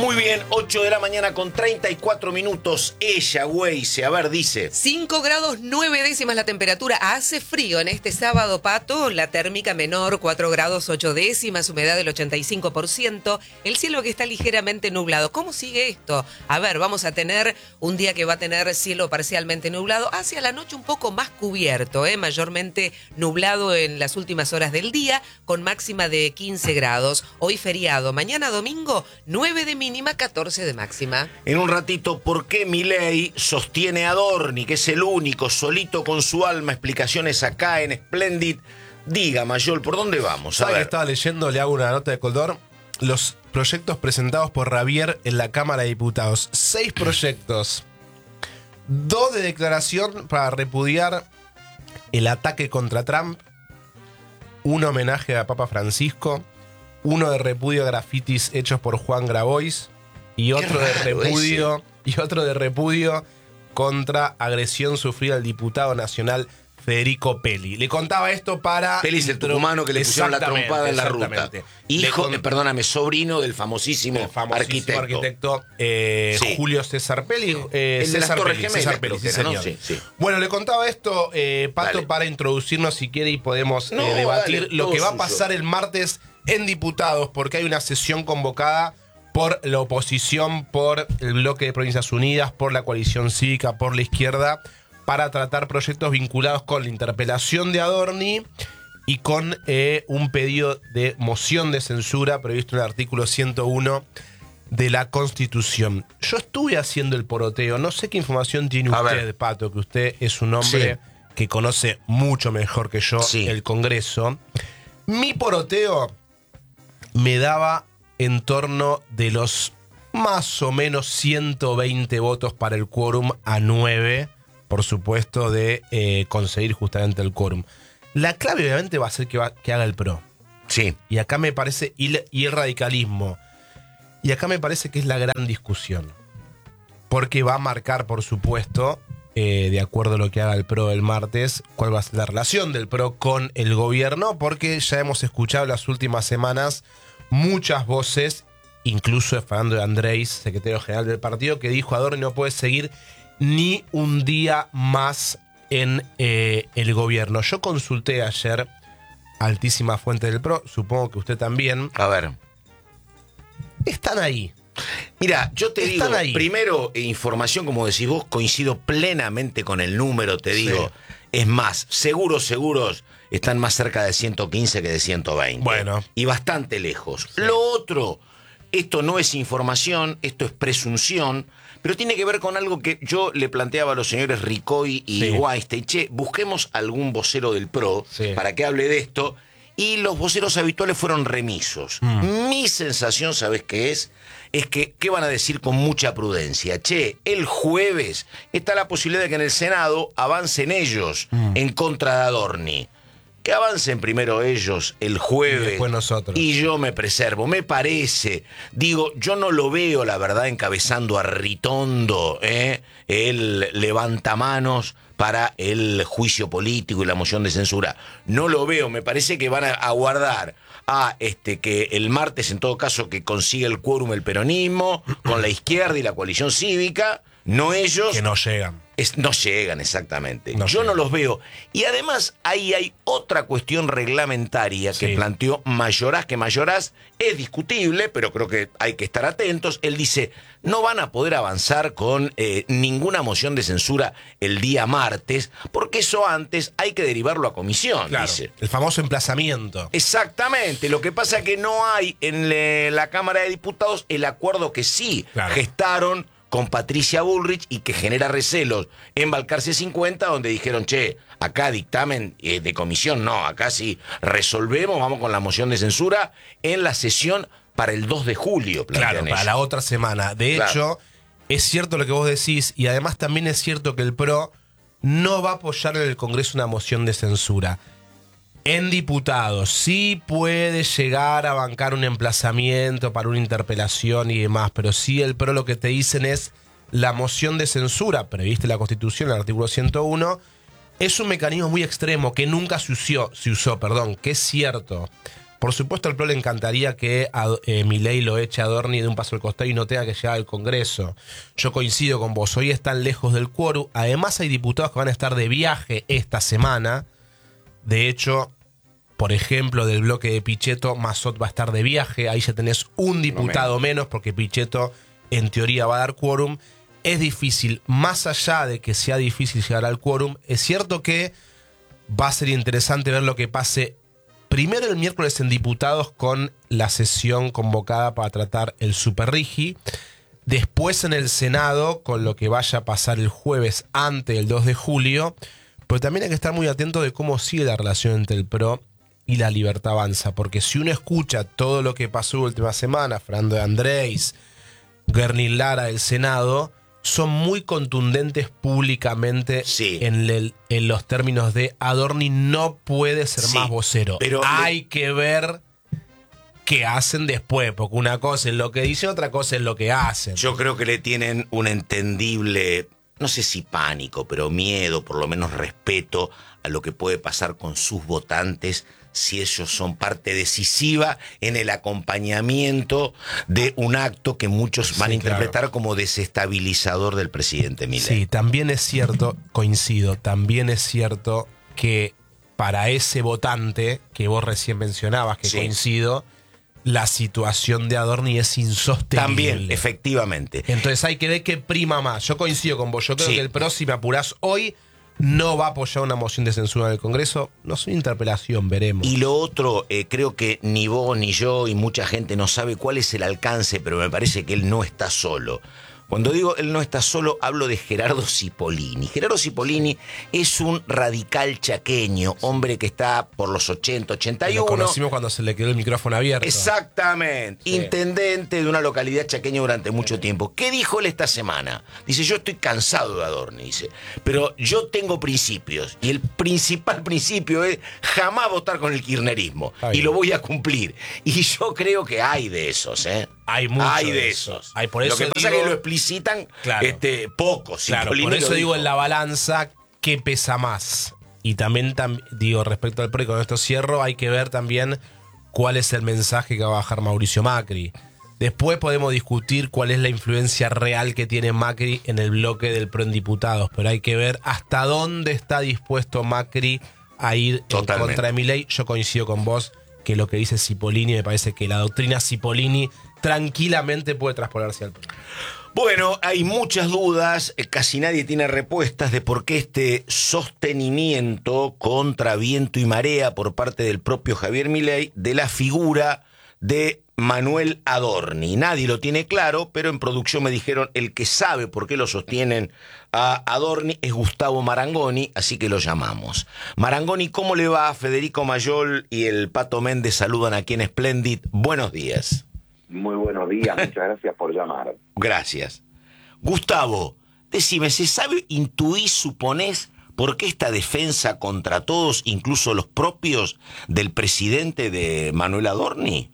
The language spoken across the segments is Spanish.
Muy bien, 8 de la mañana con 34 minutos. Ella, Waze, a ver, dice. 5 grados 9 décimas la temperatura. Hace frío en este sábado, Pato. La térmica menor, 4 grados 8 décimas, humedad del 85%. El cielo que está ligeramente nublado. ¿Cómo sigue esto? A ver, vamos a tener un día que va a tener cielo parcialmente nublado. Hacia la noche un poco más cubierto, mayormente nublado en las últimas horas del día, con máxima de 15 grados. Hoy feriado. Mañana domingo, 9 de mínima, 14 de máxima. En un ratito, ¿por qué Milei sostiene a Adorni, que es el único, solito con su alma? Explicaciones acá en Splendid. Diga, Mayol, ¿por dónde vamos? A ¿Sabe ver. que estaba leyendo? Le hago una nota de color. Los proyectos presentados por Ravier en la Cámara de Diputados. 6 proyectos. 2 de declaración para repudiar el ataque contra Trump. Un homenaje a Papa Francisco. Uno de repudio a grafitis hechos por Juan Grabois y otro de repudio contra agresión sufrida al diputado nacional Federico Peli. Le contaba esto para... Peli es el tucumano que le pusieron la trompada en la ruta. Hijo, perdóname, sobrino del famosísimo arquitecto sí. Julio César Peli. El de las Torres Gemelas, sí, señor. ¿no? Sí. Bueno, le contaba esto, Pato, Dale. para introducirnos si quiere y podemos debatir dale, lo que va a suyo. pasar el martes en diputados, porque hay una sesión convocada por la oposición, por el bloque de Provincias Unidas, por la coalición cívica, por la izquierda, para tratar proyectos vinculados con la interpelación de Adorni y con un pedido de moción de censura previsto en el artículo 101 de la Constitución. Yo estuve haciendo el poroteo, no sé qué información tiene usted, Pato, que usted es un hombre que conoce mucho mejor que yo el Congreso. Mi poroteo me daba en torno de los más o menos 120 votos para el quórum a 9, por supuesto, de conseguir justamente el quórum. La clave obviamente va a ser que haga el PRO. Sí. Y acá me parece, y el radicalismo. Y acá me parece que es la gran discusión. Porque va a marcar, por supuesto, de acuerdo a lo que haga el PRO el martes, cuál va a ser la relación del PRO con el gobierno, porque ya hemos escuchado las últimas semanas muchas voces, incluso de Fernando Andrés, secretario general del partido, que dijo: Adorni no puede seguir ni un día más en el gobierno. Yo consulté ayer altísima fuente del PRO, supongo que usted también. A ver. Están ahí. Mira, yo te digo, ahí. primero, información, como decís vos, coincido plenamente con el número, te digo. Es más, seguros, están más cerca de 115 que de 120. Bueno. Y bastante lejos. Lo otro, esto no es información, esto es presunción, pero tiene que ver con algo que yo le planteaba a los señores Ricoy y Weinstein. Che, busquemos algún vocero del PRO para que hable de esto. Y los voceros habituales fueron remisos. Mi sensación, ¿sabes qué es? Es que, ¿qué van a decir con mucha prudencia? Che, el jueves está la posibilidad de que en el Senado avancen ellos en contra de Adorni. Que avancen primero ellos el jueves. Y después nosotros. Y yo me preservo, me parece. Digo, yo no lo veo, la verdad, encabezando a Ritondo, el levantamanos para el juicio político y la moción de censura. No lo veo, me parece que van a aguardar a que el martes, en todo caso, que consiga el quórum el peronismo, con la izquierda y la coalición cívica, no ellos. Que no llegan. No llegan, exactamente. Yo no los veo. Y además ahí hay otra cuestión reglamentaria que planteó Mayoraz, que Mayoraz es discutible, pero creo que hay que estar atentos. Él dice, no van a poder avanzar con ninguna moción de censura el día martes, porque eso antes hay que derivarlo a comisión, dice. El famoso emplazamiento. Exactamente. Lo que pasa es que no hay en la Cámara de Diputados el acuerdo que gestaron con Patricia Bullrich y que genera recelos en Balcarce 50, donde dijeron, che, acá dictamen de comisión, no, acá sí resolvemos, vamos con la moción de censura en la sesión para el 2 de julio. Claro, para la otra semana. De hecho, es cierto lo que vos decís, y además también es cierto que el PRO no va a apoyar en el Congreso una moción de censura. En diputados sí puede llegar a bancar un emplazamiento para una interpelación y demás, pero sí el PRO lo que te dicen es la moción de censura prevista en la Constitución, el artículo 101, es un mecanismo muy extremo que nunca se usó, que es cierto. Por supuesto, al PRO le encantaría que Milei lo eche a Adorni de un paso al costado y no tenga que llegar al Congreso. Yo coincido con vos, hoy están lejos del quórum. Además, hay diputados que van a estar de viaje esta semana. De hecho, por ejemplo, del bloque de Pichetto, Massot va a estar de viaje. Ahí ya tenés un diputado menos, porque Pichetto, en teoría, va a dar quórum. Es difícil, más allá de que sea difícil llegar al quórum, es cierto que va a ser interesante ver lo que pase primero el miércoles en diputados con la sesión convocada para tratar el Superrigi, después en el Senado con lo que vaya a pasar el jueves antes del 2 de julio, pero también hay que estar muy atento de cómo sigue la relación entre el PRO y la Libertad Avanza, porque si uno escucha todo lo que pasó la última semana, Fernando de Andrés, Guernín Lara del Senado, son muy contundentes públicamente en los términos de Adorni no puede ser más vocero. Pero hay que ver qué hacen después, porque una cosa es lo que dicen, otra cosa es lo que hacen. Yo creo que le tienen un entendible, no sé si pánico, pero miedo, por lo menos respeto a lo que puede pasar con sus votantes si ellos son parte decisiva en el acompañamiento de un acto que muchos van a interpretar como desestabilizador del presidente Milei. Sí, también es cierto, coincido, también es cierto que para ese votante que vos recién mencionabas, que coincido, la situación de Adorni es insostenible. También, efectivamente. Entonces hay que ver qué prima más. Yo coincido con vos, yo creo que el PRO, si me apurás hoy, no va a apoyar una moción de censura en el Congreso. No es una interpelación, veremos. Y lo otro, creo que ni vos ni yo y mucha gente no sabe cuál es el alcance, pero me parece que él no está solo. Cuando digo él no está solo, hablo de Gerardo Cipollini. Gerardo Cipollini es un radical chaqueño, hombre que está por los 80, 81. Lo conocimos cuando se le quedó el micrófono abierto. Exactamente. Sí. Intendente de una localidad chaqueña durante mucho tiempo. ¿Qué dijo él esta semana? Dice, yo estoy cansado de Adorni, dice, pero yo tengo principios. Y el principal principio es jamás votar con el kirchnerismo. Y lo voy a cumplir. Y yo creo que hay de esos, ¿eh? Hay muchos. Hay de esos. Hay, por eso lo que pasa es que lo explicitan pocos. Claro, por eso digo en la balanza qué pesa más. Y también digo, respecto al PRO, y con esto cierro, hay que ver también cuál es el mensaje que va a bajar Mauricio Macri. Después podemos discutir cuál es la influencia real que tiene Macri en el bloque del PRO en diputados, pero hay que ver hasta dónde está dispuesto Macri a ir en contra de Milei. Yo coincido con vos que lo que dice Cipollini, me parece que la doctrina Cipollini tranquilamente puede traspolarse al PRO. Bueno, hay muchas dudas, casi nadie tiene respuestas de por qué este sostenimiento contra viento y marea por parte del propio Javier Milei de la figura de Manuel Adorni. Nadie lo tiene claro, pero en producción me dijeron el que sabe por qué lo sostienen a Adorni es Gustavo Marangoni, así que lo llamamos. Marangoni, ¿cómo le va? Federico Mayol y el Pato Méndez saludan aquí en Splendid. Buenos días. Muy buenos días, muchas gracias por llamar. Gracias. Gustavo, decime, ¿se sabe, intuís, suponés por qué esta defensa contra todos, incluso los propios del presidente de Manuel Adorni?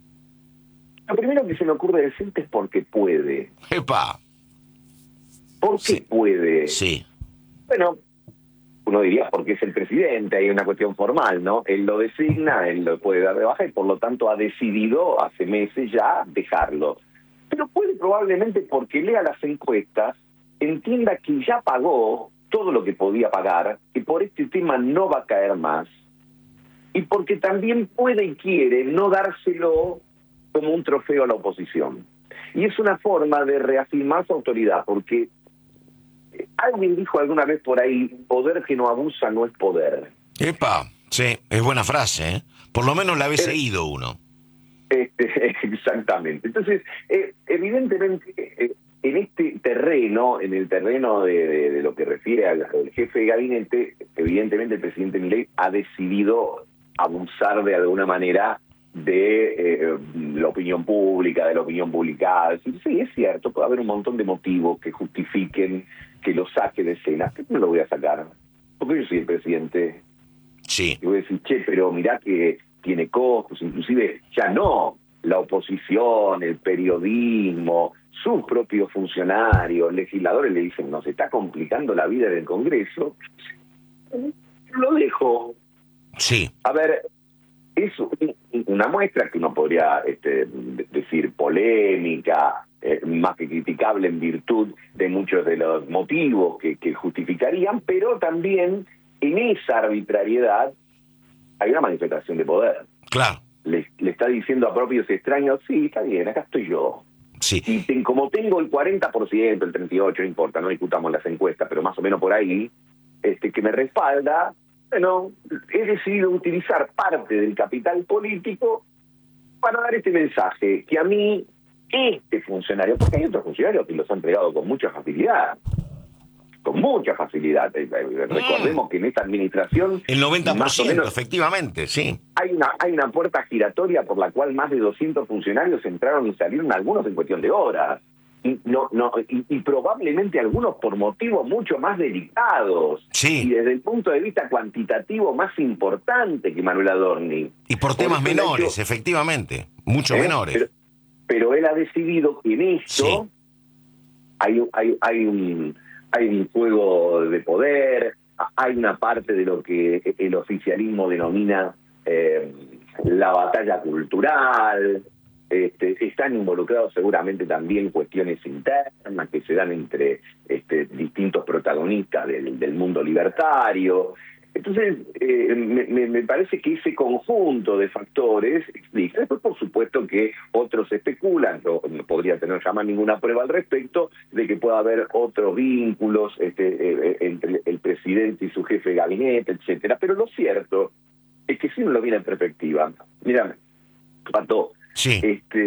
Lo primero que se me ocurre decirte es porque puede. ¡Epa! ¿Por qué puede? Sí. Bueno, uno diría porque es el presidente, hay una cuestión formal, ¿no? Él lo designa, él lo puede dar de baja y por lo tanto ha decidido hace meses ya dejarlo. Pero puede probablemente porque lea las encuestas, entienda que ya pagó todo lo que podía pagar, que por este tema no va a caer más, y porque también puede y quiere no dárselo como un trofeo a la oposición. Y es una forma de reafirmar su autoridad, porque alguien dijo alguna vez por ahí, poder que no abusa no es poder. ¡Epa! Sí, es buena frase, ¿eh? Por lo menos la habéis seguido uno. Exactamente. Entonces, evidentemente, en este terreno, en el terreno de lo que refiere al jefe de gabinete, evidentemente el presidente Milei ha decidido abusar de alguna manera de la opinión pública, de la opinión publicada. Sí, es cierto, puede haber un montón de motivos que justifiquen que lo saque de escena. ¿Por qué no lo voy a sacar? Porque yo soy el presidente. Sí. Y voy a decir, pero mirá que tiene costos, inclusive ya no la oposición, el periodismo, sus propios funcionarios, legisladores le dicen, nos está complicando la vida en el Congreso. Lo dejo. Sí. A ver, es una muestra que uno podría decir polémica, más que criticable en virtud de muchos de los motivos que justificarían, pero también en esa arbitrariedad hay una manifestación de poder. Claro. Le está diciendo a propios extraños, sí, está bien, acá estoy yo. Sí. Y como tengo el 40%, el 38%, no importa, no discutamos las encuestas, pero más o menos por ahí, que me respalda, bueno, he decidido utilizar parte del capital político para dar este mensaje, que a mí, este funcionario, porque hay otros funcionarios que los han entregado con mucha facilidad, recordemos que en esta administración El 90%, más o menos, efectivamente, sí. hay una puerta giratoria por la cual más de 200 funcionarios entraron y salieron, algunos en cuestión de horas, y probablemente algunos por motivos mucho más delicados, Sí. y desde el punto de vista cuantitativo más importante que Manuel Adorni. Y por temas eso el menores, hecho- efectivamente, mucho menores. Pero él ha decidido que en esto Sí. hay un juego de poder, hay una parte de lo que el oficialismo denomina la batalla cultural, están involucrados seguramente también cuestiones internas que se dan entre distintos protagonistas del mundo libertario. Entonces, me parece que ese conjunto de factores explica. Después, por supuesto, que otros especulan, yo no podría tener jamás ninguna prueba al respecto, de que pueda haber otros vínculos entre el presidente y su jefe de gabinete, etcétera. Pero lo cierto es que si uno lo mira en perspectiva, mira, Pato, Sí.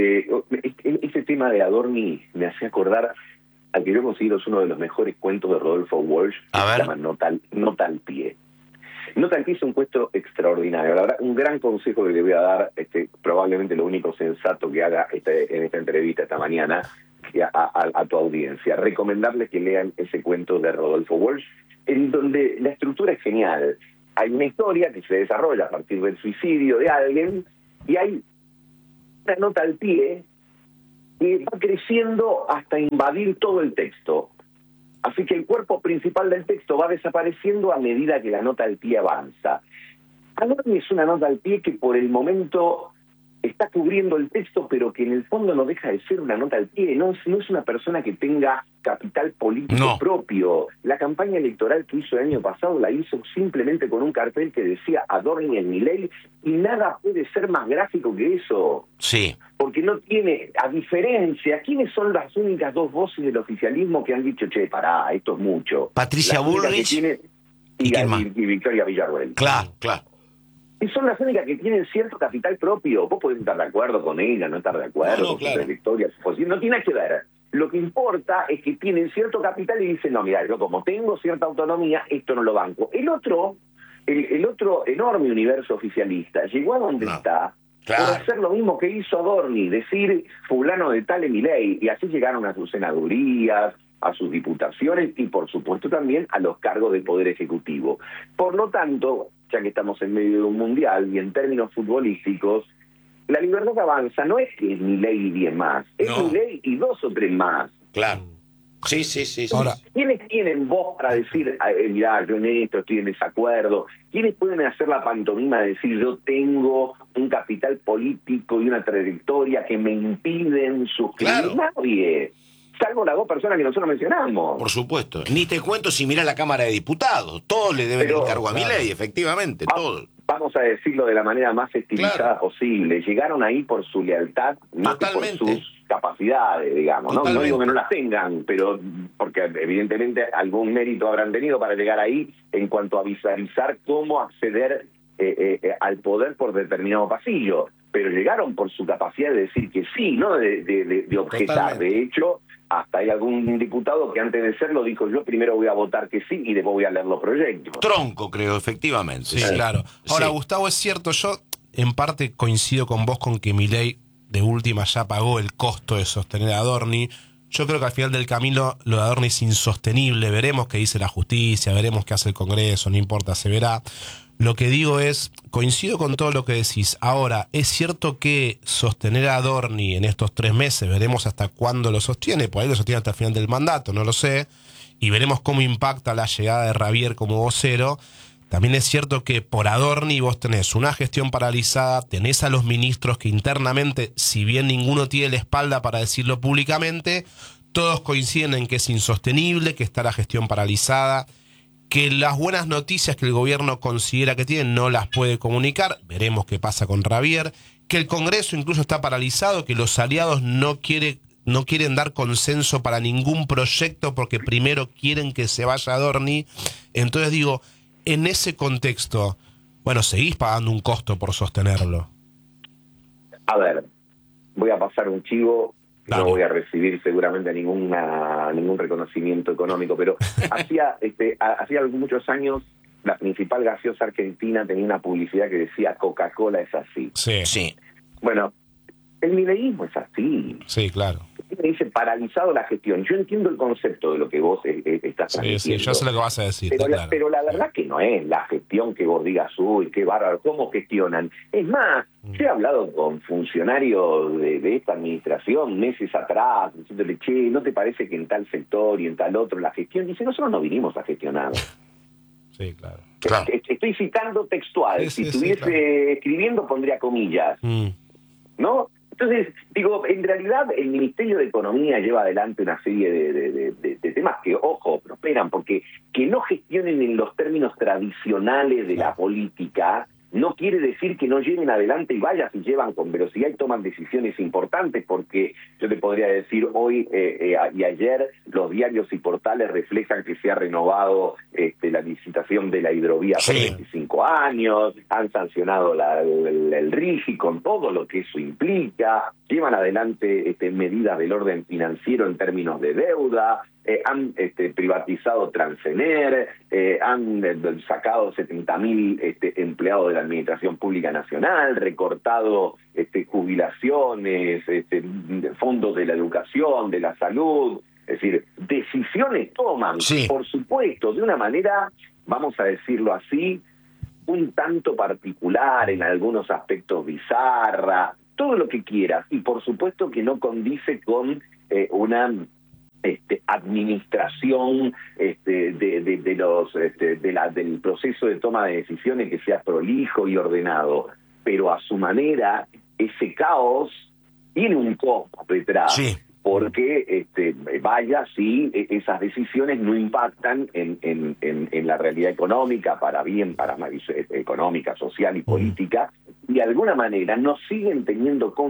este tema de Adorni me hace acordar al que yo considero es uno de los mejores cuentos de Rodolfo Walsh, que A se ver. llama Nota al pie. Nota al pie es un cuento extraordinario. La verdad, un gran consejo que le voy a dar, probablemente lo único sensato que haga en esta entrevista esta mañana a tu audiencia. Recomendarles que lean ese cuento de Rodolfo Walsh, en donde la estructura es genial. Hay una historia que se desarrolla a partir del suicidio de alguien y hay una nota al pie que va creciendo hasta invadir todo el texto. Así que el cuerpo principal del texto va desapareciendo a medida que la nota al pie avanza. Adorni es una nota al pie que por el momento está cubriendo el texto, pero que en el fondo no deja de ser una nota al pie. No es una persona que tenga capital político propio. La campaña electoral que hizo el año pasado la hizo simplemente con un cartel que decía Adorni en Milei, y nada puede ser más gráfico que eso. Sí. Porque no tiene, a diferencia, ¿quiénes son las únicas dos voces del oficialismo que han dicho, che, pará, esto es mucho? Patricia Bullrich y ¿quién más? Victoria Villarruel. Claro, claro. Y son las únicas que tienen cierto capital propio. Vos podés estar de acuerdo con ella, no estar de acuerdo con claro. su trayectoria, su posición, no tiene nada que ver. Lo que importa es que tienen cierto capital y dicen, no, mira, yo como tengo cierta autonomía, esto no lo banco. El otro enorme universo oficialista llegó a donde está por hacer lo mismo que hizo Adorni, decir fulano de tal en Milei, y así llegaron a sus senadurías, a sus diputaciones y por supuesto también a los cargos de poder ejecutivo. Por lo tanto, ya que estamos en medio de un mundial y en términos futbolísticos, la Libertad Avanza no es que es Milei y 10 más, es Milei y 2 o 3 más. Claro. Sí. Ahora, ¿Quiénes tienen voz para decir, mirá, yo en esto estoy en desacuerdo? ¿Quiénes pueden hacer la pantomima de decir, yo tengo un capital político y una trayectoria que me impiden suscribir? Claro. Nadie. Salvo las dos personas que nosotros mencionamos. Por supuesto. Ni te cuento si mirás la Cámara de Diputados. Todos le deben el cargo a Milei, efectivamente, todos. Vamos a decirlo de la manera más estilizada posible. Llegaron ahí por su lealtad, más que por sus capacidades, digamos. No digo que no las tengan, pero porque evidentemente algún mérito habrán tenido para llegar ahí en cuanto a visualizar cómo acceder al poder por determinado pasillo. Pero llegaron por su capacidad de decir que sí, no de objetar. Totalmente. De hecho, hasta hay algún diputado que antes de serlo dijo, yo primero voy a votar que sí y después voy a leer los proyectos. Tronco, creo, efectivamente. Sí, claro. Ahora, Gustavo, es cierto, yo en parte coincido con vos con que Milei de última ya pagó el costo de sostener a Adorni. Yo creo que al final del camino lo de Adorni es insostenible. Veremos qué dice la justicia, veremos qué hace el Congreso, no importa, se verá. Lo que digo es, coincido con todo lo que decís. Ahora, es cierto que sostener a Adorni en estos 3 meses, veremos hasta cuándo lo sostiene, por ahí lo sostiene hasta el final del mandato, no lo sé, y veremos cómo impacta la llegada de Javier como vocero. también es cierto que por Adorni vos tenés una gestión paralizada, tenés a los ministros que internamente, si bien ninguno tiene la espalda para decirlo públicamente, todos coinciden en que es insostenible, que está la gestión paralizada, que las buenas noticias que el gobierno considera que tiene no las puede comunicar, veremos qué pasa con Ravier, que el Congreso incluso está paralizado, que los aliados no quieren dar consenso para ningún proyecto porque primero quieren que se vaya Adorni. Entonces digo, en ese contexto, bueno, seguís pagando un costo por sostenerlo. A ver, voy a pasar un chivo, Dale. no voy a recibir seguramente ningún reconocimiento económico, pero hacía muchos años la principal gaseosa argentina tenía una publicidad que decía Coca-Cola es así. Sí, Sí. Bueno, el mileísmo es así. sí, claro. Me dice paralizado la gestión. Yo entiendo el concepto de lo que vos estás transmitiendo. Sí, yo sé lo que vas a decir. Pero, claro. pero la verdad que no es la gestión que vos digas, uy, qué bárbaro, cómo gestionan. Es más, yo he hablado con funcionarios de esta administración meses atrás, diciéndole, che, ¿no te parece que en tal sector y en tal otro la gestión? Dice, nosotros no vinimos a gestionar. Sí, claro. Claro. Estoy citando textual. Sí, Si sí, estuviese claro. escribiendo, pondría comillas. ¿No? Entonces, digo, en realidad el Ministerio de Economía lleva adelante una serie de temas que, ojo, prosperan, porque que no gestionen en los términos tradicionales de la política no quiere decir que no lleven adelante y vaya si llevan con velocidad y toman decisiones importantes, porque yo te podría decir hoy y ayer los diarios y portales reflejan que se ha renovado la licitación de la hidrovía por 25 años, han sancionado el RIGI con todo lo que eso implica, llevan adelante medidas del orden financiero en términos de deuda, han privatizado Transener, han sacado 70.000 empleados de la Administración Pública Nacional, recortado jubilaciones, fondos de la educación, de la salud, es decir, decisiones toman, por supuesto, de una manera, vamos a decirlo así, un tanto particular, en algunos aspectos bizarra, todo lo que quieras, y por supuesto que no condice con una administración del proceso de toma de decisiones que sea prolijo y ordenado, pero a su manera ese caos tiene un costo detrás, porque vaya si esas decisiones no impactan en la realidad económica, para bien, para mal, económica, social y política, y de alguna manera no siguen teniendo